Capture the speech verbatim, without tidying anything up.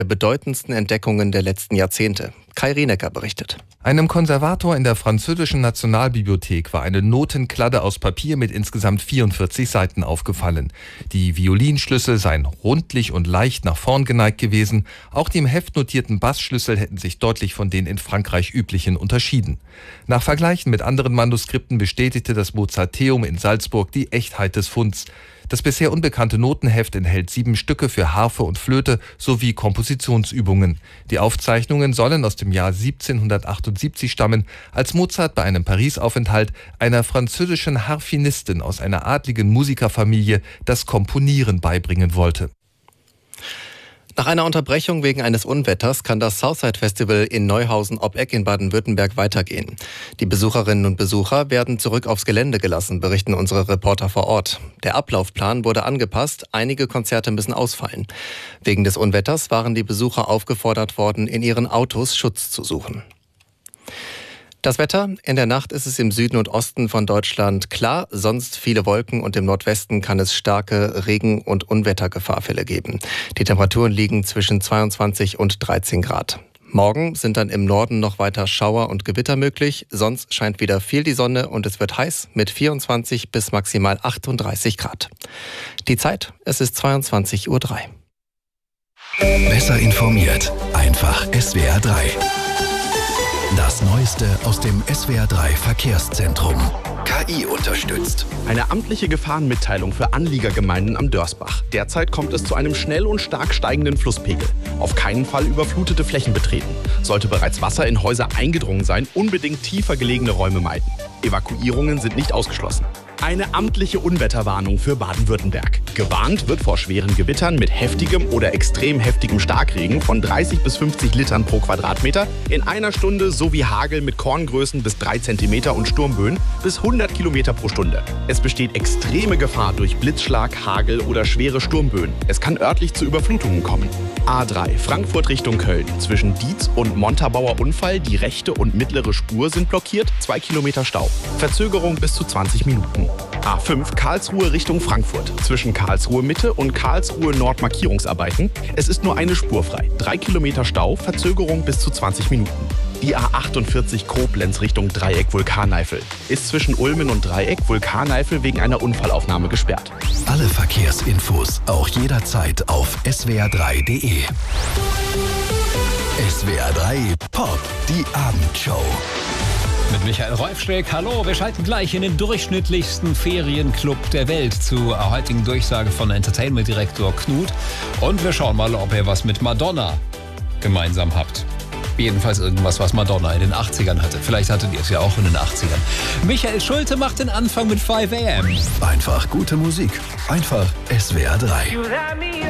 der bedeutendsten Entdeckungen der letzten Jahrzehnte. Kai Rienecker berichtet. Einem Konservator in der französischen Nationalbibliothek war eine Notenkladde aus Papier mit insgesamt vierundvierzig Seiten aufgefallen. Die Violinschlüssel seien rundlich und leicht nach vorn geneigt gewesen. Auch die im Heft notierten Bassschlüssel hätten sich deutlich von den in Frankreich üblichen unterschieden. Nach Vergleichen mit anderen Manuskripten bestätigte das Mozarteum in Salzburg die Echtheit des Funds. Das bisher unbekannte Notenheft enthält sieben Stücke für Harfe und Flöte sowie Kompositionsübungen. Die Aufzeichnungen sollen aus dem Jahr siebzehnhundertachtundsiebzig stammen, als Mozart bei einem Paris-Aufenthalt einer französischen Harfenistin aus einer adligen Musikerfamilie das Komponieren beibringen wollte. Nach einer Unterbrechung wegen eines Unwetters kann das Southside Festival in Neuhausen ob Eck in Baden-Württemberg weitergehen. Die Besucherinnen und Besucher werden zurück aufs Gelände gelassen, berichten unsere Reporter vor Ort. Der Ablaufplan wurde angepasst, einige Konzerte müssen ausfallen. Wegen des Unwetters waren die Besucher aufgefordert worden, in ihren Autos Schutz zu suchen. Das Wetter: In der Nacht ist es im Süden und Osten von Deutschland klar, sonst viele Wolken und im Nordwesten kann es starke Regen- und Unwettergefahrfälle geben. Die Temperaturen liegen zwischen zweiundzwanzig und dreizehn Grad. Morgen sind dann im Norden noch weiter Schauer und Gewitter möglich, sonst scheint wieder viel die Sonne und es wird heiß mit vierundzwanzig bis maximal achtunddreißig Grad. Die Zeit: Es ist zweiundzwanzig Uhr drei. Besser informiert, einfach S W R drei. Das Neueste aus dem S W R drei Verkehrszentrum. K I unterstützt. Eine amtliche Gefahrenmitteilung für Anliegergemeinden am Dörsbach. Derzeit kommt es zu einem schnell und stark steigenden Flusspegel. Auf keinen Fall überflutete Flächen betreten. Sollte bereits Wasser in Häuser eingedrungen sein, unbedingt tiefer gelegene Räume meiden. Evakuierungen sind nicht ausgeschlossen. Eine amtliche Unwetterwarnung für Baden-Württemberg. Gewarnt wird vor schweren Gewittern mit heftigem oder extrem heftigem Starkregen von dreißig bis fünfzig Litern pro Quadratmeter in einer Stunde sowie Hagel mit Korngrößen bis drei Zentimeter und Sturmböen bis hundert Kilometer pro Stunde. Es besteht extreme Gefahr durch Blitzschlag, Hagel oder schwere Sturmböen. Es kann örtlich zu Überflutungen kommen. A drei, Frankfurt Richtung Köln. Zwischen Dietz und Montabaur Unfall, die rechte und mittlere Spur sind blockiert, zwei Kilometer Stau. Verzögerung bis zu zwanzig Minuten. A fünf, Karlsruhe Richtung Frankfurt. Zwischen Karlsruhe Mitte und Karlsruhe Nord Markierungsarbeiten. Es ist nur eine Spur frei. Drei Kilometer Stau, Verzögerung bis zu zwanzig Minuten. Die A achtundvierzig Koblenz Richtung Dreieck Vulkaneifel. Ist zwischen Ulmen und Dreieck Vulkaneifel wegen einer Unfallaufnahme gesperrt. Alle Verkehrsinfos auch jederzeit auf S W R drei punkt de. S W R drei Pop, die Abendshow. Mit Michael Reufschreck, hallo, wir schalten gleich in den durchschnittlichsten Ferienclub der Welt zur heutigen Durchsage von Entertainment-Direktor Knut. Und wir schauen mal, ob ihr was mit Madonna gemeinsam habt. Jedenfalls irgendwas, was Madonna in den achtzigern hatte. Vielleicht hattet ihr es ja auch in den achtzigern. Michael Schulte macht den Anfang mit fünf a m. Einfach gute Musik. Einfach S W R drei.